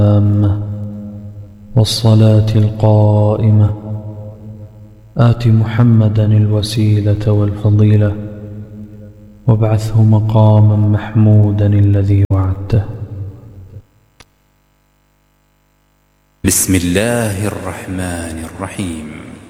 والصلاة القائمة آت محمدا الوسيلة والفضيلة وابعثه مقاما محمودا الذي وعدته. بسم الله الرحمن الرحيم.